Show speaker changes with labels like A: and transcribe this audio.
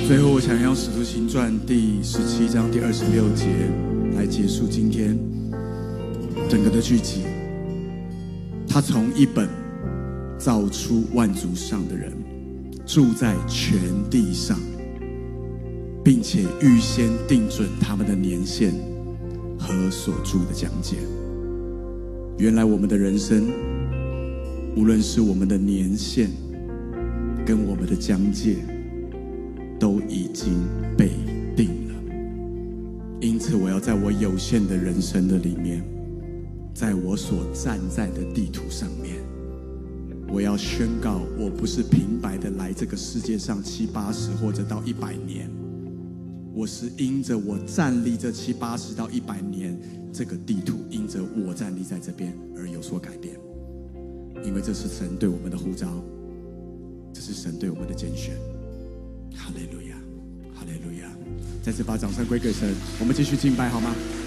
A: 最后，我想用《使徒行传》第17章第26节来结束今天整个的剧集。他从一本造出万族上的人，住在全地上，并且预先定准他们的年限和所住的疆界。原来我们的人生，无论是我们的年限跟我们的疆界，都已经被定了。因此我要在我有限的人生的里面，在我所站在的地图上面，我要宣告，我不是平白的来这个世界上70、80或者到100年，我是因着我站立这70、80到100年，这个地图因着我站立在这边而有所改变。因为这是神对我们的呼召，这是神对我们的拣选。哈利路亚，哈利路亚！再次把掌声归给神，我们继续敬拜好吗？